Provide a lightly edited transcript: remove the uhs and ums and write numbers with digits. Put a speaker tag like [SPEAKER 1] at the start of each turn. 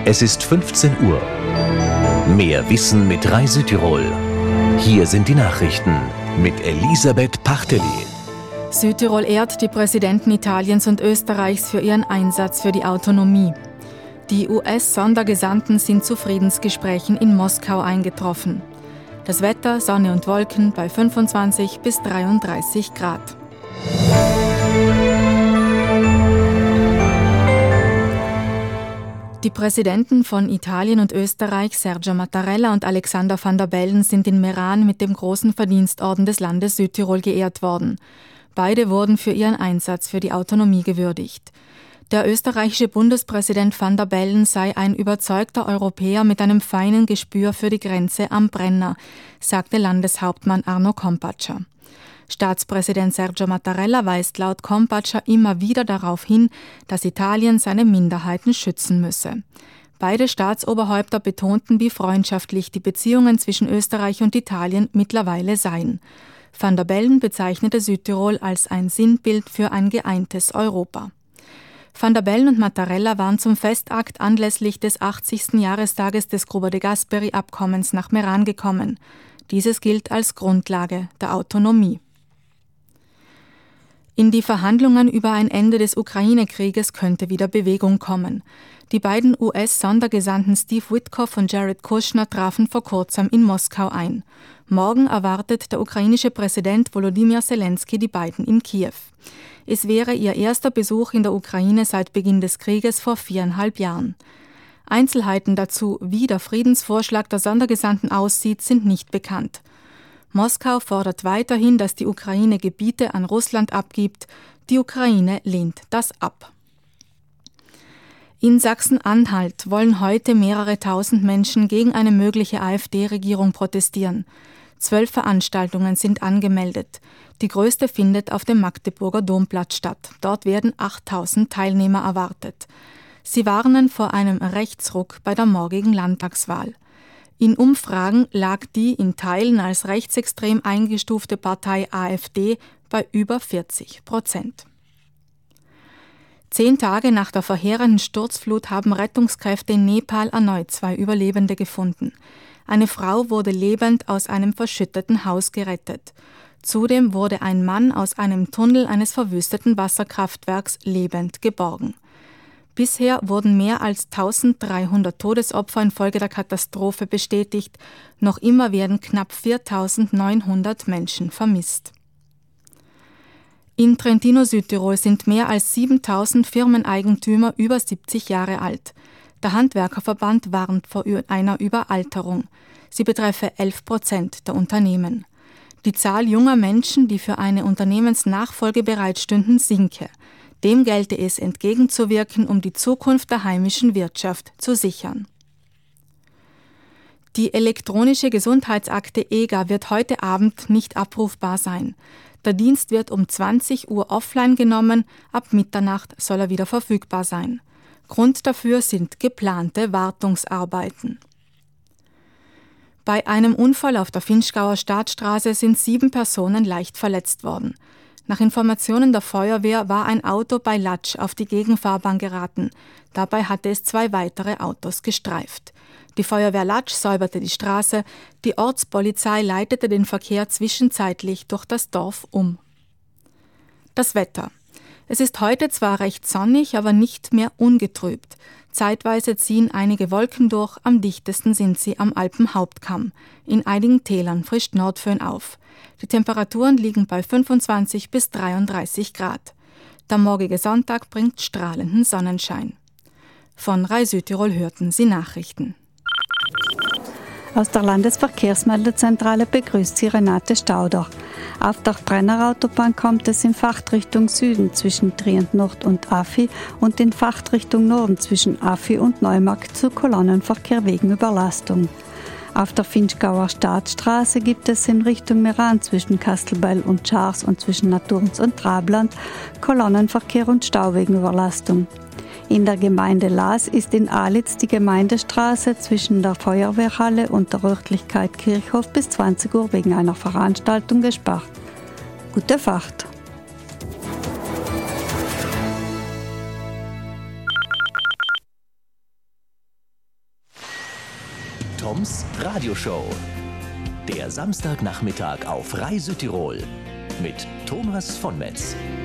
[SPEAKER 1] Es ist 15 Uhr. Mehr Wissen mit Rai Südtirol. Hier sind die Nachrichten mit Elisabeth Pachteli.
[SPEAKER 2] Südtirol ehrt die Präsidenten Italiens und Österreichs für ihren Einsatz für die Autonomie. Die US-Sondergesandten sind zu Friedensgesprächen in Moskau eingetroffen. Das Wetter, Sonne und Wolken bei 25 bis 33 Grad. Die Präsidenten von Italien und Österreich, Sergio Mattarella und Alexander Van der Bellen, sind in Meran mit dem Großen Verdienstorden des Landes Südtirol geehrt worden. Beide wurden für ihren Einsatz für die Autonomie gewürdigt. Der österreichische Bundespräsident Van der Bellen sei ein überzeugter Europäer mit einem feinen Gespür für die Grenze am Brenner, sagte Landeshauptmann Arno Kompatscher. Staatspräsident Sergio Mattarella weist laut Kompatscher immer wieder darauf hin, dass Italien seine Minderheiten schützen müsse. Beide Staatsoberhäupter betonten, wie freundschaftlich die Beziehungen zwischen Österreich und Italien mittlerweile seien. Van der Bellen bezeichnete Südtirol als ein Sinnbild für ein geeintes Europa. Van der Bellen und Mattarella waren zum Festakt anlässlich des 80. Jahrestages des Gruber de Gasperi-Abkommens nach Meran gekommen. Dieses gilt als Grundlage der Autonomie. In die Verhandlungen über ein Ende des Ukraine-Krieges könnte wieder Bewegung kommen. Die beiden US-Sondergesandten Steve Witkoff und Jared Kushner trafen vor kurzem in Moskau ein. Morgen erwartet der ukrainische Präsident Volodymyr Zelensky die beiden in Kiew. Es wäre ihr erster Besuch in der Ukraine seit Beginn des Krieges vor 4,5 Jahren. Einzelheiten dazu, wie der Friedensvorschlag der Sondergesandten aussieht, sind nicht bekannt. Moskau fordert weiterhin, dass die Ukraine Gebiete an Russland abgibt. Die Ukraine lehnt das ab. In Sachsen-Anhalt wollen heute mehrere tausend Menschen gegen eine mögliche AfD-Regierung protestieren. 12 Veranstaltungen sind angemeldet. Die größte findet auf dem Magdeburger Domplatz statt. Dort werden 8000 Teilnehmer erwartet. Sie warnen vor einem Rechtsruck bei der morgigen Landtagswahl. In Umfragen lag die in Teilen als rechtsextrem eingestufte Partei AfD bei über 40%. 10 Tage nach der verheerenden Sturzflut haben Rettungskräfte in Nepal erneut 2 Überlebende gefunden. Eine Frau wurde lebend aus einem verschütteten Haus gerettet. Zudem wurde ein Mann aus einem Tunnel eines verwüsteten Wasserkraftwerks lebend geborgen. Bisher wurden mehr als 1300 Todesopfer infolge der Katastrophe bestätigt. Noch immer werden knapp 4900 Menschen vermisst. In Trentino, Südtirol sind mehr als 7000 Firmeneigentümer über 70 Jahre alt. Der Handwerkerverband warnt vor einer Überalterung. Sie betreffe 11% der Unternehmen. Die Zahl junger Menschen, die für eine Unternehmensnachfolge bereitstünden, sinke. Dem gelte es entgegenzuwirken, um die Zukunft der heimischen Wirtschaft zu sichern. Die elektronische Gesundheitsakte EGA wird heute Abend nicht abrufbar sein. Der Dienst wird um 20 Uhr offline genommen, ab Mitternacht soll er wieder verfügbar sein. Grund dafür sind geplante Wartungsarbeiten. Bei einem Unfall auf der Vinschgauer Staatsstraße sind 7 Personen leicht verletzt worden. Nach Informationen der Feuerwehr war ein Auto bei Latsch auf die Gegenfahrbahn geraten. Dabei hatte es 2 weitere Autos gestreift. Die Feuerwehr Latsch säuberte die Straße, die Ortspolizei leitete den Verkehr zwischenzeitlich durch das Dorf um. Das Wetter. Es ist heute zwar recht sonnig, aber nicht mehr ungetrübt. Zeitweise ziehen einige Wolken durch, am dichtesten sind sie am Alpenhauptkamm. In einigen Tälern frischt Nordföhn auf. Die Temperaturen liegen bei 25 bis 33 Grad. Der morgige Sonntag bringt strahlenden Sonnenschein. Von Rai Südtirol hörten Sie Nachrichten.
[SPEAKER 3] Aus der Landesverkehrsmeldezentrale begrüßt Sie Renate Stauder. Auf der Brennerautobahn kommt es in Fachtrichtung Süden zwischen Trient Nord und Affi und in Fachtrichtung Norden zwischen Affi und Neumarkt zu Kolonnenverkehr wegen Überlastung. Auf der Vinschgauer Staatsstraße gibt es in Richtung Meran zwischen Kastelbeil und Schars und zwischen Naturns und Trabland Kolonnenverkehr und Stau wegen Überlastung. In der Gemeinde Laas ist in Alitz die Gemeindestraße zwischen der Feuerwehrhalle und der Örtlichkeit Kirchhof bis 20 Uhr wegen einer Veranstaltung gesperrt. Gute Fahrt!
[SPEAKER 1] Toms Radioshow. Der Samstagnachmittag auf Rai Südtirol mit Thomas von Metz.